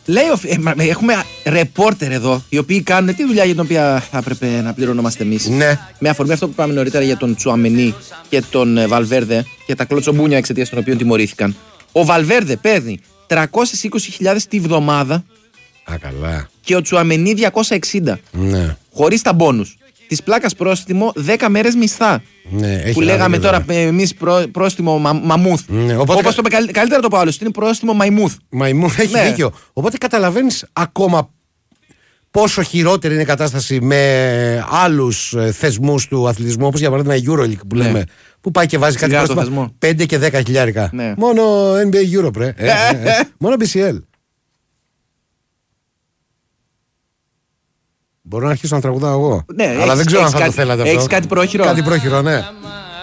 Λέει, έχουμε ρεπόρτερ εδώ, οι οποίοι κάνουν τη δουλειά για την οποία θα έπρεπε να πληρωνόμαστε εμείς. Ναι. Με αφορμή αυτό που είπαμε νωρίτερα για τον Τσουαμενί και τον Βαλβέρδε και τα κλωτσομπούνια εξαιτίας των οποίων τιμωρήθηκαν. Ο Βαλβέρδε παίρνει 320.000 τη βδομάδα. Α, καλά. Και ο Τσουαμενί 260. Ναι. Χωρίς τα μπόνους. Της πλάκας πρόστιμο 10 μέρες μισθά. Ναι, που λέγαμε τώρα εμείς πρόστιμο μαμούθ. Ναι, όπως το καλύτερα το πω άλλος, είναι πρόστιμο μαϊμούθ. Μαϊμούθ, έχει δίκιο. Οπότε καταλαβαίνεις ακόμα πόσο χειρότερη είναι η κατάσταση με άλλους θεσμούς του αθλητισμού, όπως για παράδειγμα η EuroLeague που λέμε, που πάει και βάζει κάτι πρόστιμο 5 και 10 χιλιάρικα. Ναι. Μόνο NBA Europe, μόνο BCL. Μπορώ να αρχίσω να τραγουδάω εγώ. Ναι, αλλά δεν ξέρω αν θα το θέλατε αυτό. Έχεις κάτι πρόχειρο. Κάτι πρόχειρο, ναι.